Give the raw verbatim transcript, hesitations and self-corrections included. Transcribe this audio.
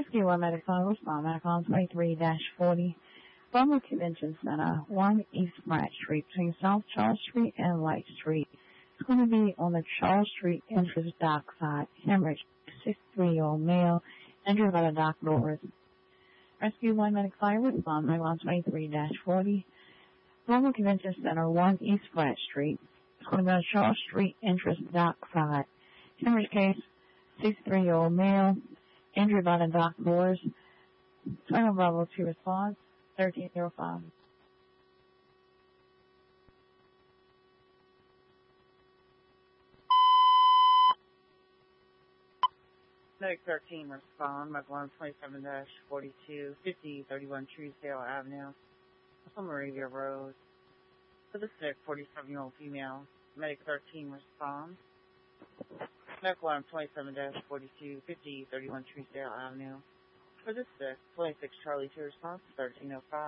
Rescue one Medic five, respond Medic on twenty-three forty. Bromwood Convention Center, one East Pratt Street, between South Charles Street and Light Street. It's going to be on the Charles Street entrance dock side. Hemorrhage, sixty-three-year-old male, injured by the dock doors. Rescue one Medic five, respond Medic on twenty-three forty. Bromwood Convention Center, one East Pratt Street. It's going to be on the Charles Street entrance dock side. Hemorrhage case, sixty-three-year-old male, injured by the dock doors. Tango Bravo to response, thirteen oh five. Medic thirteen, respond. Medic one twenty-seven forty-two, fifty thirty-one Truesdale Avenue, Moravia Road. For the sick, forty-seven-year-old female. Medic thirteen, respond. Medic one twenty-seven forty-two, fifty thirty-one Truesdale Avenue. For the sick, twenty-six Charlie to response, thirteen oh five.